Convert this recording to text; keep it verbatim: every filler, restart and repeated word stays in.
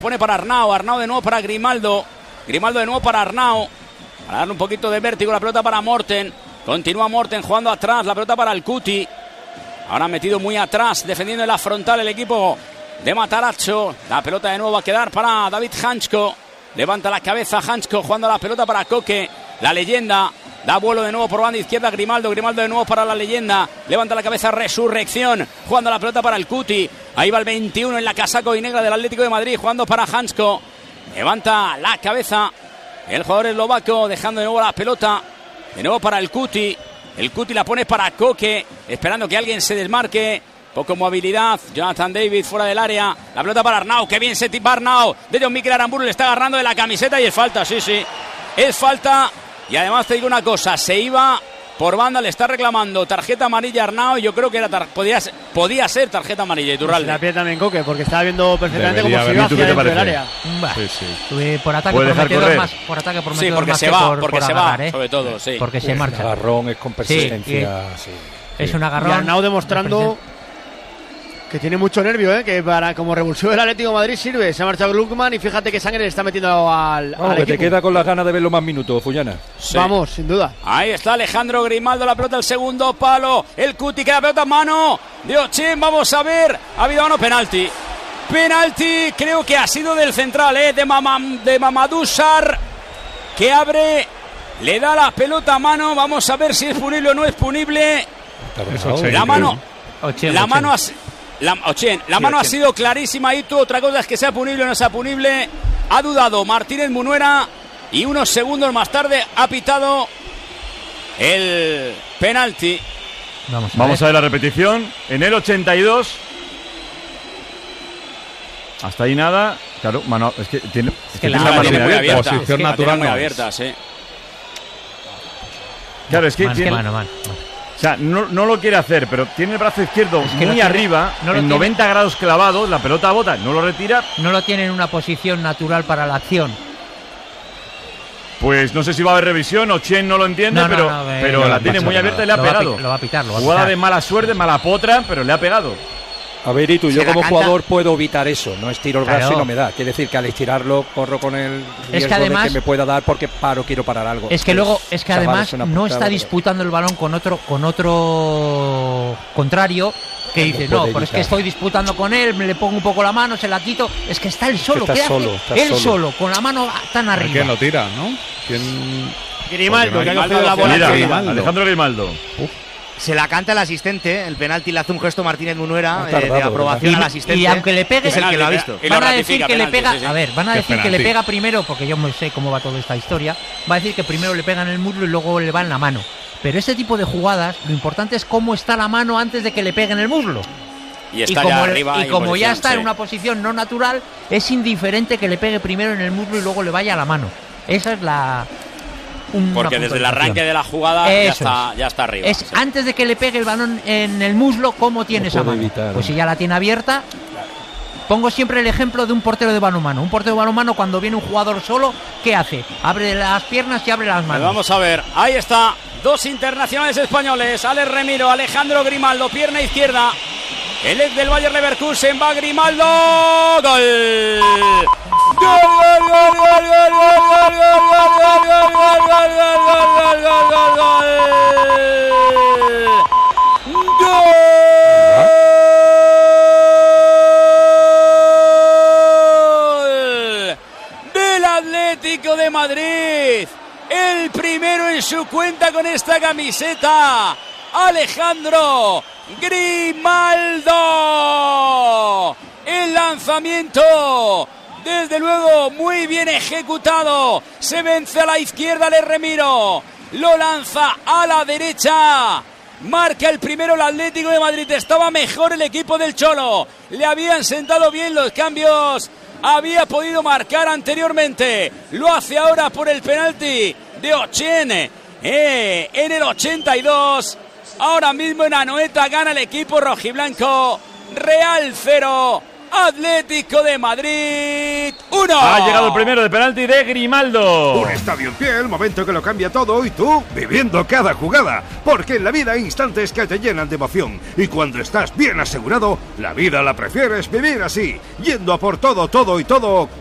Pone para Arnau, Arnau de nuevo para Grimaldo, Grimaldo de nuevo para Arnau, para darle un poquito de vértigo, la pelota para Morten, continúa Morten jugando atrás, la pelota para el Cuti, ahora metido muy atrás, defendiendo en la frontal el equipo de Matarazzo, la pelota de nuevo va a quedar para David Hansko, levanta la cabeza Hansko, jugando la pelota para Koke, la leyenda, da vuelo de nuevo por banda izquierda Grimaldo, Grimaldo de nuevo para la leyenda, levanta la cabeza Resurrección, jugando la pelota para el Cuti, ahí va el veintiuno en la casaco y negra del Atlético de Madrid, jugando para Hansko, levanta la cabeza el jugador eslovaco, dejando de nuevo la pelota, de nuevo para el Cuti, el Cuti la pone para Koke, esperando que alguien se desmarque, poco movilidad, Jonathan David fuera del área, la pelota para Arnau, que bien se tipa Arnau, de John Mikel Aramburu, le está agarrando de la camiseta y es falta, sí, sí, es falta. Y además te digo una cosa, se iba por banda, le está reclamando tarjeta amarilla a Arnau y yo creo que era tar- podía, ser, podía ser tarjeta amarilla. Iturralde. La pie también Koke, porque estaba viendo perfectamente Debería cómo se iba hacia dentro del área. Sí, sí. Por ataque ¿Puede dejar prometedor correr? más, por ataque prometedor Sí, porque más se que va, por, porque por se agarrar, va, ¿eh? sobre todo, sí. Porque se El marcha. agarrón es con persistencia. Sí, Sí, Es sí. un Y agarrón. Arnau demostrando que tiene mucho nervio, ¿eh? Que para como revulsivo del Atlético de Madrid sirve. Se ha marchado Gluckman y fíjate que sangre le está metiendo al, Vamos, al que equipo. te queda con las ganas de verlo más minutos, Fullana. Sí. Vamos, sin duda. Ahí está Alejandro Grimaldo, la pelota al segundo palo, el Cuti que la pelota en mano de Ochen, vamos a ver, ha habido mano, penalti. Penalti, creo que ha sido del central, ¿eh? de, Mamam, de Mamadou Sarr, que abre, le da la pelota a mano, vamos a ver si es punible o no es punible. La mano, Ochen, la Ochen. mano, ha, la, Ochen, la Sí, mano ha Ochen. sido clarísima y tú, otra cosa es que sea punible o no sea punible. Ha dudado Martínez Munuera y unos segundos más tarde ha pitado el penalti. Vamos a Vamos ver. a ver la repetición. En el ochenta y dos. Hasta ahí nada. Claro, mano, es que tiene, es que la- tiene la mano tiene muy muy abierta. abierta, Posición es que la natural tiene muy no es. abierta, sí. Claro, es que Mano, tiene, mano, mano. o sea, no, no lo quiere hacer, pero tiene el brazo izquierdo que muy no tiene- arriba, no lo en tiene. noventa grados clavado, la pelota bota, no lo retira. No lo tiene en una posición natural para la acción. Pues no sé si va a haber revisión, o Chen no lo entiende, No, no, pero, no, eh, pero no la le tiene pasa muy nada. abierta y le ha Lo va a pegado. pi- lo va a pitar, lo va a Jugada pitar. de mala suerte, mala potra, pero le ha pegado. A ver, y tú, Si yo la como canta- jugador puedo evitar eso. No estiro el brazo Claro. y no me da. Quiere decir que al estirarlo corro con el riesgo que además- de que me pueda dar porque paro, quiero parar algo. Es que Pues, luego, es que chaval, además es una no putada, está pero- disputando el balón con otro, con otro contrario que Lo dice, puede no, pero es que evitar. estoy disputando con él, me le pongo un poco la mano, se la quito. Es que está él solo, está ¿qué solo, hace? está Él solo. solo, con la mano tan arriba. ¿Quién lo tira, no? ¿Quién? Grimaldo, que ha Grimaldo cogido la lo bola. Mira, Sí, Grimaldo. Alejandro Grimaldo. Se la canta el asistente, el penalti le hace un gesto Martínez Munuera Ha eh, de tardado, aprobación Y- al asistente. y aunque le pegue- es el que lo ha visto. Y lo Van a ratifica, decir que le penalti, pega, sí, sí. a ver, van a Qué decir que le penalti. pega primero, porque yo no sé cómo va toda esta historia, va a decir que primero le pega en el muslo y luego le va en la mano. Pero este tipo de jugadas, lo importante es cómo está la mano antes de que le pegue en el muslo. Y Y está como, ya le- arriba. y en como ya posición, está sí. en una posición no natural, es indiferente que le pegue primero en el muslo y luego le vaya a la mano. Esa es la... una Porque desde el puntualización. arranque de la jugada ya Eso está, es. ya está arriba. Es sí. antes de que le pegue el balón en el muslo, ¿cómo tiene Lo esa puede mano? evitar, Pues ¿no? si ya la tiene abierta. Pongo siempre el ejemplo de un portero de balonmano. Un portero de balonmano, cuando viene un jugador solo, ¿qué hace? Abre las piernas y abre las Pues manos. vamos a ver, ahí está, dos internacionales españoles, Alex Remiro, Alejandro Grimaldo, pierna izquierda, el ex del Bayer Leverkusen, va Grimaldo, gol, gol, gol, gol, gol, gol, gol, gol, gol, gol, gol, gol, gol, gol, gol, gol, gol, gol del Atlético de Madrid. El primero en su cuenta con esta camiseta, Alejandro Grimaldo. El lanzamiento, desde luego, muy bien ejecutado. Se vence a la izquierda, Le Remiro. Lo lanza a la derecha. Marca el primero el Atlético de Madrid. Estaba mejor el equipo del Cholo. Le habían sentado bien los cambios. Había podido marcar anteriormente. Lo hace ahora por el penalti de Ochen. Eh, en el ochenta y dos. Ahora mismo en Anoeta gana el equipo rojiblanco. Real cero. Atlético de Madrid uno. Ha llegado el primero de penalti de Grimaldo. Un estadio en pie, el momento que lo cambia todo, y tú viviendo cada jugada. Porque en la vida hay instantes que te llenan de emoción. Y cuando estás bien asegurado, la vida la prefieres vivir así, yendo a por todo, todo y todo